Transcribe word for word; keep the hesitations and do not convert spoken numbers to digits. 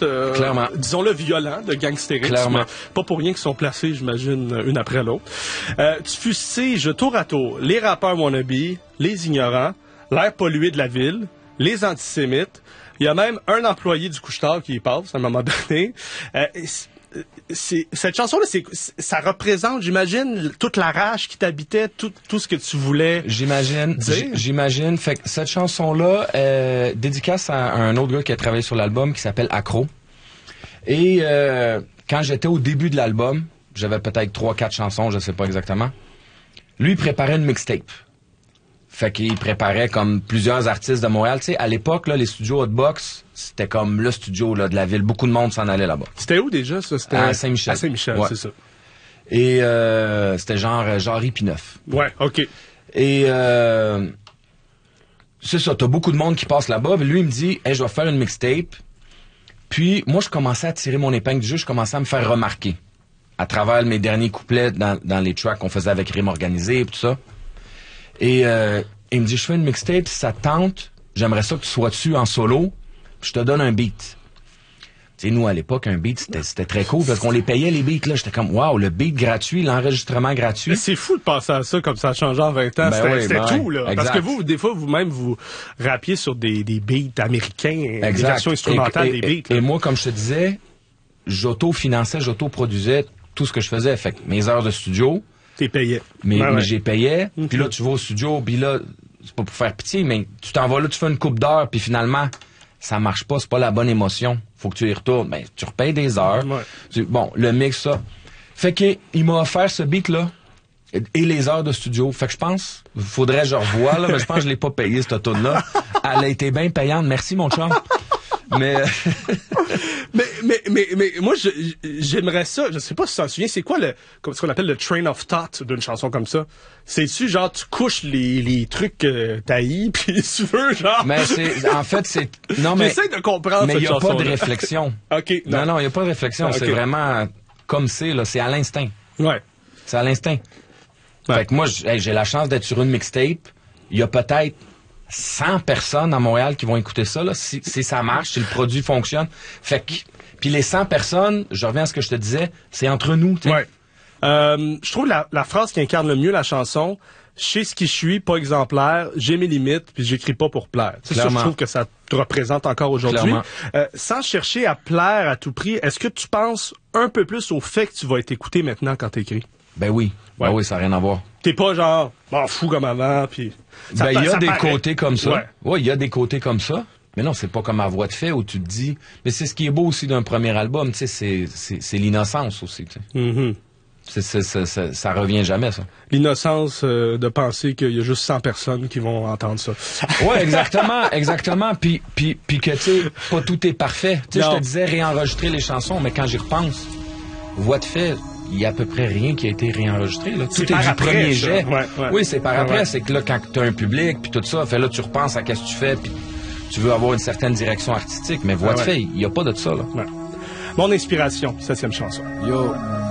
euh, Clairement. disons-le, violents, de gangstérisme. Clairement. Pas pour rien qu'ils sont placés, j'imagine, une après l'autre. Euh, tu fustiges tour à tour les rappeurs wannabes, les ignorants, l'air pollué de la ville, les antisémites. Il y a même un employé du couche-tard qui y passe à un moment donné. Euh, c'est, cette chanson-là, c'est, ça représente, j'imagine, toute la rage qui t'habitait, tout, tout ce que tu voulais. J'imagine, dire. j'imagine. Fait que cette chanson-là, euh, dédicace à un autre gars qui a travaillé sur l'album qui s'appelle Acro. Et euh, quand j'étais au début de l'album, j'avais peut-être trois, quatre chansons, je sais pas exactement. Lui, il préparait une mixtape. Fait qu'il préparait comme plusieurs artistes de Montréal. Tu sais, à l'époque, là, les studios Hotbox, c'était comme le studio là, de la ville. Beaucoup de monde s'en allait là-bas. C'était où déjà, ça? C'était à Saint-Michel. À Saint-Michel, ouais. c'est ça. Et euh, c'était genre Jarry puis Neuf. Ouais, OK. Et euh, c'est ça, t'as beaucoup de monde qui passe là-bas. Lui, il me dit, hey, je vais faire une mixtape. Puis, moi, je commençais à tirer mon épingle du jeu. Je commençais à me faire remarquer à travers mes derniers couplets dans, dans les tracks qu'on faisait avec Rime Organisé et tout ça. Et euh, il me dit, je fais une mixtape, si ça te tente, j'aimerais ça que tu sois dessus en solo, puis je te donne un beat. Tu sais, nous, à l'époque, un beat, c'était, c'était très cool, parce qu'on les payait, les beats, là. J'étais comme, waouh, le beat gratuit, l'enregistrement gratuit. Mais c'est fou de penser à ça, comme ça a changé en vingt ans. Ben c'était oui, c'était ben tout, oui. là. Exact. Parce que vous, des fois, vous-même, vous rappiez sur des, des beats américains, Exact. des versions instrumentales et, et, des beats. Et, et moi, comme je te disais, j'auto-finançais, j'auto-produisais tout ce que je faisais. Fait que mes heures de studio, T'es payé. mais, Ben mais ouais. j'ai payé. Mm-hmm. Puis là, tu vas au studio, puis là, c'est pas pour faire pitié, mais tu t'en vas là, tu fais une coupe d'heures, puis finalement, ça marche pas, c'est pas la bonne émotion. Faut que tu y retournes. Ben, tu repayes des heures. Ouais. Tu- bon, le mix, ça. Fait que il m'a offert ce beat-là et les heures de studio. Fait que je pense, faudrait que je revoie, là, mais je pense que je l'ai pas payé, cette tune-là. Elle a été bien payante. Merci, mon chum. Mais... mais, mais, mais, mais, moi, je, j'aimerais ça. Je sais pas si tu t'en souviens, c'est quoi le, comme ce qu'on appelle le train of thought d'une chanson comme ça? C'est-tu genre, tu couches les, les trucs que t'haïs, puis tu veux, genre. Mais c'est, en fait, c'est, non, mais. J'essaie de comprendre mais cette il y a chanson. pas de réflexion. OK. Non, Non, non, il y a pas de réflexion. Ah, c'est ok. vraiment comme c'est, là. C'est à l'instinct. Ouais. C'est à l'instinct. Ouais. Fait que moi, j'ai, hey, j'ai la chance d'être sur une mixtape. Il y a peut-être cent personnes à Montréal qui vont écouter ça, là. Si, si ça marche, si le produit fonctionne. Fait que, puis les cent personnes, je reviens à ce que je te disais, c'est entre nous, tu sais. Ouais. Euh, je trouve la, la phrase qui incarne le mieux la chanson, je sais ce qui je suis, pas exemplaire, j'ai mes limites, puis j'écris pas pour plaire. C'est ça, je trouve que ça te représente encore aujourd'hui. Euh, sans chercher à plaire à tout prix, est-ce que tu penses un peu plus au fait que tu vas être écouté maintenant quand t'écris? Ben oui. Ouais. Ben oui, ça n'a rien à voir. T'es pas genre, m'en fous comme avant, puis... Ben, il y a des paraît. côtés comme ça. Ouais. Ouais, il y a des côtés comme ça. Mais non, c'est pas comme à voix de fait où tu te dis... Mais c'est ce qui est beau aussi d'un premier album, tu sais, c'est, c'est, c'est l'innocence aussi, tu sais. Mm-hmm. C'est, c'est, c'est, c'est, ça revient jamais, ça. L'innocence euh, de penser qu'il y a juste cent personnes qui vont entendre ça. Ouais, exactement, exactement. Puis, puis, puis que, tu sais, pas tout est parfait. Tu sais, je Non. te disais réenregistrer les chansons, mais quand j'y repense, voix de fait, il y a à peu près rien qui a été réenregistré, là. Tout C'est est par du après, premier ça. jet. Ouais, ouais. Oui, c'est par Ouais, après. ouais. C'est que là, quand t'as un public, puis tout ça, fait là, tu repenses à qu'est-ce que tu fais, puis tu veux avoir une certaine direction artistique. Mais voix Ah de ouais. fait, il y a pas de ça, là. Ouais. Mon inspiration, septième chanson. Yo.